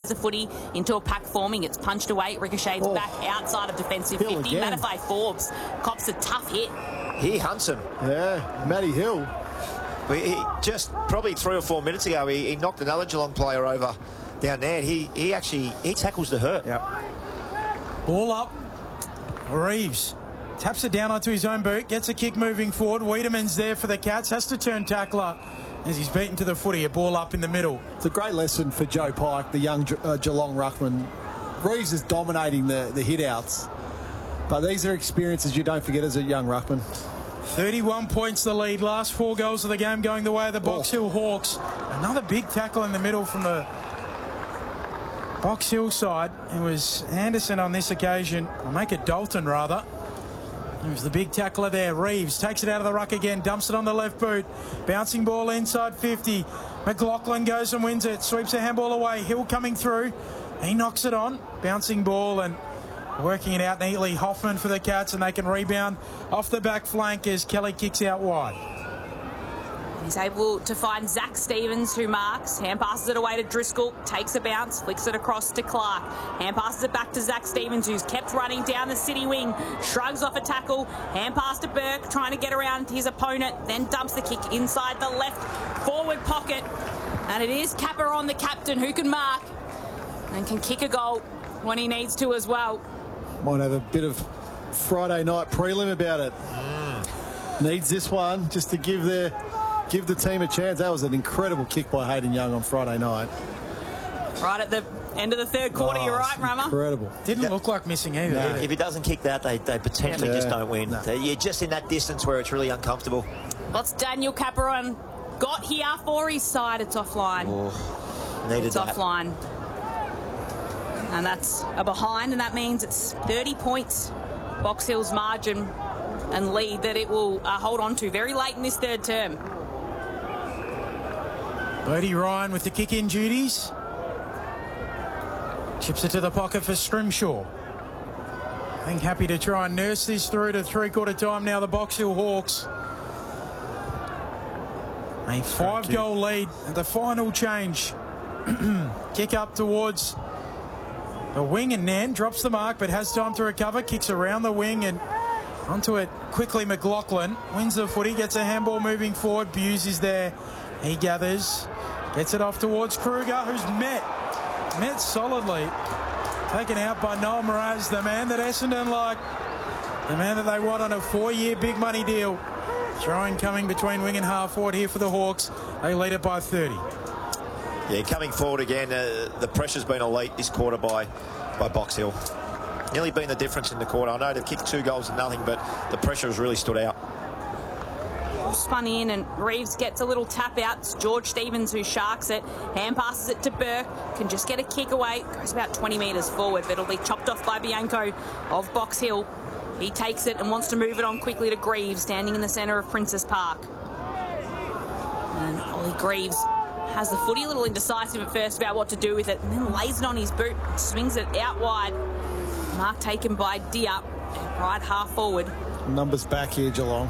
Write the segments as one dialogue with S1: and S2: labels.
S1: the footy into a pack forming. It's punched away, ricochets back outside of defensive 50. Matafai Forbes cops a tough hit.
S2: He hunts him.
S3: Yeah, Matty Hill.
S2: He just probably 3 or 4 minutes ago, he knocked another Geelong player over down there. He actually tackles the hurt.
S4: Yep. Ball up. Reeves taps it down onto his own boot, gets a kick moving forward. Wiedemann's there for the Cats, has to turn tackler as he's beaten to the footy. A ball up in the middle.
S3: It's a great lesson for Joe Pike, the young Geelong ruckman. Reeves is dominating the hit-outs, but these are experiences you don't forget as a young ruckman.
S4: 31 points the lead. Last 4 goals of the game going the way of the Box Hill Hawks. Another big tackle in the middle from the Box Hill side. It was Anderson on this occasion, or make it Dalton rather. It was the big tackler there. Reeves takes it out of the ruck again, dumps it on the left boot. Bouncing ball inside 50. McLaughlin goes and wins it, sweeps a handball away. Hill coming through. He knocks it on. Bouncing ball and working it out neatly. Hoffman for the Cats, and they can rebound off the back flank as Kelly kicks out wide.
S1: He's able to find Zach Stevens, who marks. Hand passes it away to Driscoll, takes a bounce, flicks it across to Clark. Hand passes it back to Zach Stevens, who's kept running down the city wing. Shrugs off a tackle. Hand pass to Burke, trying to get around his opponent. Then dumps the kick inside the left forward pocket. And it is Capper on the captain, who can mark and can kick a goal when he needs to as well.
S3: Might have a bit of Friday night prelim about it. Needs this one just to give the team a chance. That was an incredible kick by Hayden Young on Friday night.
S1: Right at the end of the third quarter, you're right, Rama.
S3: Incredible.
S4: Didn't look like missing either.
S3: No.
S2: If he doesn't kick that, they potentially just don't win.
S3: No.
S2: You're just in that distance where it's really uncomfortable.
S1: What's Daniel Caperon got here for his side? It's offline.
S2: Needed
S1: It's
S2: that.
S1: offline. And that's a behind, and that means it's 30 points. Box Hill's margin and lead that it will hold on to very late in this third term.
S4: Bodie Ryan with the kick-in duties. Chips it to the pocket for Scrimshaw. I think happy to try and nurse this through to three-quarter time now, the Box Hill Hawks. A 5-goal lead at the final change. Kick up towards the wing, and Nan drops the mark but has time to recover. Kicks around the wing and onto it quickly. McLaughlin wins the footy, gets a handball moving forward. Buse is there. He gathers, gets it off towards Kruger, who's met solidly. Taken out by Noel Mraz, the man that Essendon like, the man that they want on a 4-year big money deal. Throwing coming between wing and half forward here for the Hawks. They lead it by 30.
S2: Yeah, coming forward again, the pressure's been elite this quarter by Box Hill. Nearly been the difference in the quarter. I know they've kicked 2 goals and nothing, but the pressure has really stood out.
S1: Spun in, and Reeves gets a little tap out. It's George Stevens who sharks it. Hand passes it to Burke. Can just get a kick away. Goes about 20 metres forward, but it'll be chopped off by Bianco of Box Hill. He takes it and wants to move it on quickly to Greaves, standing in the centre of Princess Park. And Ollie Greaves has the footy, a little indecisive at first about what to do with it, and then lays it on his boot, swings it out wide. Mark taken by Diop, right half forward.
S3: Numbers back here, Geelong.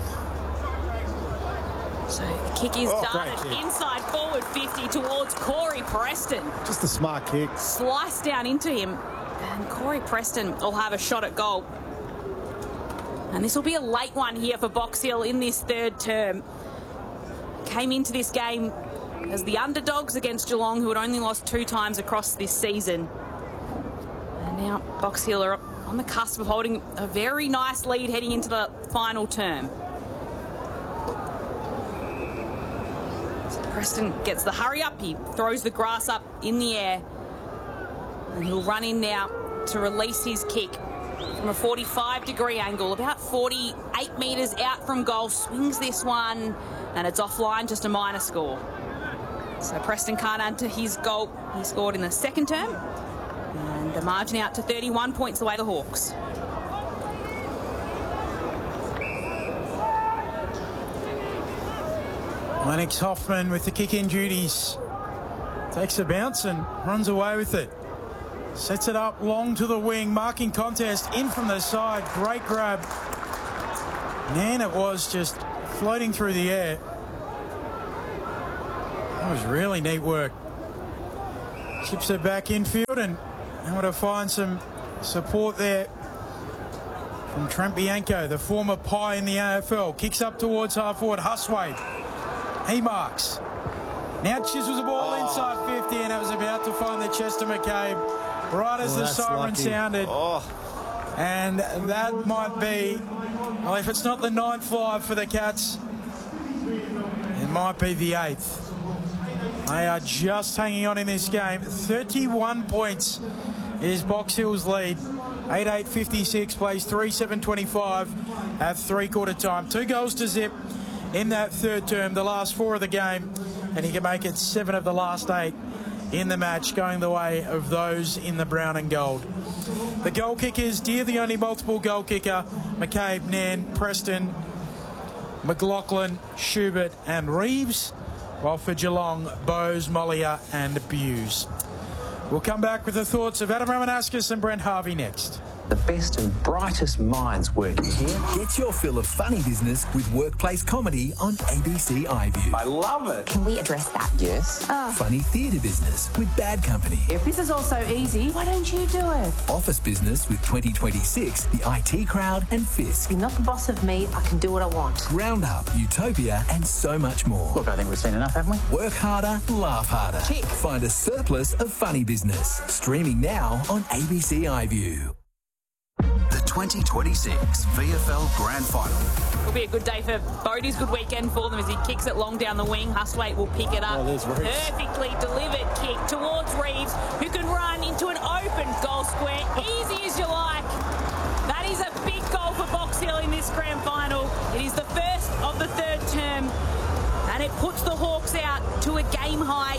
S1: So the kick is
S3: great
S1: darted
S3: kick.
S1: inside forward 50 towards Corey Preston.
S3: Just a smart kick.
S1: Sliced down into him, and Corey Preston will have a shot at goal. And this will be a late one here for Box Hill in this third term. Came into this game as the underdogs against Geelong, who had only lost 2 times across this season. And now Box Hill are on the cusp of holding a very nice lead heading into the final term. So Preston gets the hurry up. He throws the grass up in the air. And he'll run in now to release his kick from a 45-degree angle, about 48 metres out from goal. Swings this one, and it's offline, just a minor score. So Preston can't add to his goal he scored in the second term. And the margin out to 31 points away the Hawks.
S4: Lennox Hoffman with the kick-in duties. Takes a bounce and runs away with it. Sets it up long to the wing. Marking contest in from the side. Great grab. Man, it was just floating through the air. That was really neat work. Chips it back infield and able to find some support there from Trent Bianco, the former Pie in the AFL. Kicks up towards half forward. Hustwaite. He marks. Now chisels the ball inside 50, and it was about to find the chest of McCabe right as the siren sounded. And that might be, well, if it's not the 9th for the Cats, it might be the 8th. They are just hanging on in this game. 31 points is Box Hill's lead. 8-8-56, plays 3-7-25 at three-quarter time. 2 goals to zip in that third term, the last 4 of the game, and he can make it 7 of the last 8 in the match, going the way of those in the brown and gold. The goal kickers, Deere the only multiple goal kicker, McCabe, Nan, Preston, McLaughlin, Schubert and Reeves, while for Geelong, Bowes, Mollier and Buse. We'll come back with the thoughts of Adam Ramanauskas and Brent Harvey next.
S5: The best and brightest minds working here.
S6: Get your fill of funny business with workplace comedy on ABC iView.
S5: I love it.
S7: Can we address that?
S5: Yes.
S6: Funny theatre business with Bad Company.
S7: If this is all so easy, why don't you do it?
S6: Office business with 2026, The IT Crowd and Fisk.
S7: You're not the boss of me. I can do what I want.
S6: Round Up, Utopia and so much more.
S5: Look, I think we've seen enough, haven't we?
S6: Work harder, laugh harder.
S7: Tick.
S6: Find a surplus of funny business. Streaming now on ABC iView.
S8: The 2026 VFL Grand Final.
S1: It'll be a good day for Bodie's, good weekend for them as he kicks it long down the wing. Hustwaite will pick it up. Perfectly delivered kick towards Reeves, who can run into an open goal square. Easy as you like. That is a big goal for Box Hill in this grand final. It is the first of the third term, and it puts the Hawks out to a game-high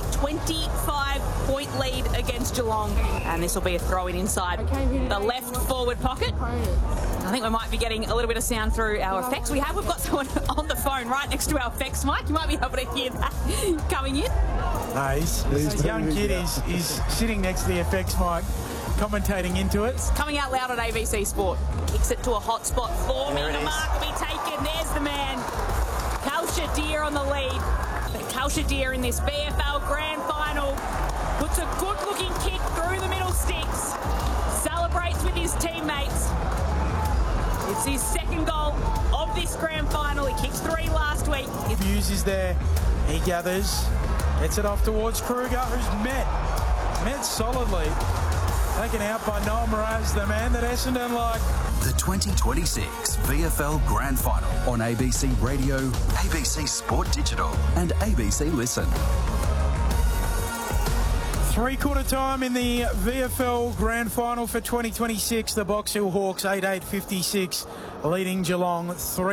S1: 25-point lead against Geelong. And this will be a throw-in inside the left forward pocket. I think we might be getting a little bit of sound through our effects. We've got someone on the phone right next to our effects mic. You might be able to hear that coming in.
S4: No, this young kid is sitting next to the effects mic, commentating into it.
S1: It's coming out loud on ABC Sport. Kicks it to a hot spot. 4 metre mark will be taken. There's the man. Kalsha Deere on the lead. But Kalsha Deere in this VFL Grand Final puts a good-looking kick through the middle sticks. Celebrates with his teammates. It's his second goal of this Grand Final. He kicked 3 last week.
S4: Buse is there. He gathers. Gets it off towards Kruger, who's met solidly. Taken out by Noel Mraz, the man that Essendon like.
S8: The 2026 VFL Grand Final on ABC Radio, ABC Sport Digital and ABC Listen.
S4: Three-quarter time in the VFL Grand Final for 2026. The Box Hill Hawks 8-8-56, leading Geelong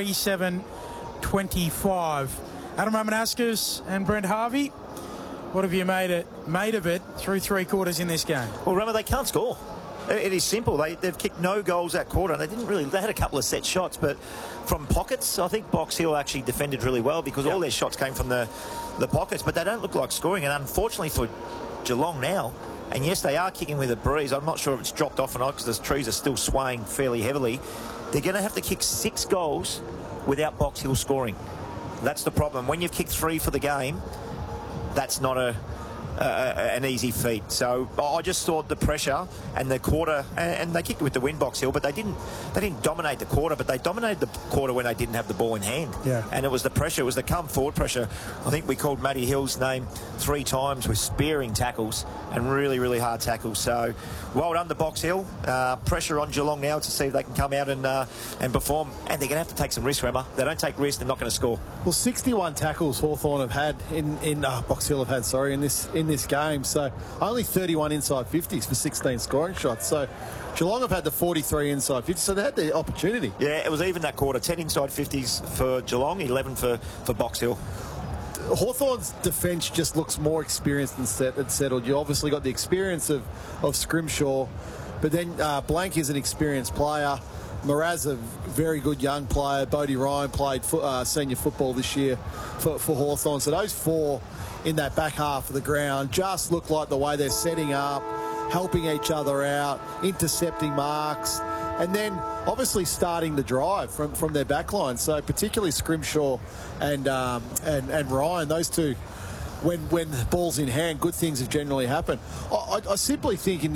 S4: 3-7-25. Adam Ramanauskas and Brent Harvey, what have you made of it through 3 quarters in this game?
S2: Well, remember, they can't score. It is simple. They've kicked no goals that quarter, and they had a couple of set shots, but from pockets, I think Box Hill actually defended really well because all their shots came from the pockets, but they don't look like scoring. And unfortunately for Geelong now, and yes, they are kicking with a breeze. I'm not sure if it's dropped off or not because the trees are still swaying fairly heavily. They're going to have to kick 6 goals without Box Hill scoring. That's the problem. When you've kicked 3 for the game, that's not an easy feat. So I just thought the pressure and the quarter, and they kicked with the win, Box Hill, but they didn't dominate the quarter, but they dominated the quarter when they didn't have the ball in hand.
S3: Yeah.
S2: And it was the pressure, it was the come forward pressure. I think we called Matty Hill's name 3 times with spearing tackles and really, really hard tackles. So well done to Box Hill. Pressure on Geelong now to see if they can come out and perform. And they're going to have to take some risks, Remmer. They don't take risks, they're not going to score. Well,
S3: 61 tackles Hawthorn have had Box Hill have had, in this game. So only 31 inside 50s for 16 scoring shots. So Geelong have had the 43 inside 50s, so they had the opportunity.
S2: Yeah, it was even that quarter. 10 inside 50s for Geelong, 11 for Box Hill.
S3: Hawthorn's defence just looks more experienced and settled. You obviously got the experience of Scrimshaw, but then Blank is an experienced player. Mraz, a very good young player. Bodie Ryan played senior football this year for Hawthorn. So those 4 in that back half of the ground just look like the way they're setting up, helping each other out, intercepting marks, and then obviously starting the drive from their back line. So particularly Scrimshaw and Ryan, those two when the ball's in hand, good things have generally happened. I simply think in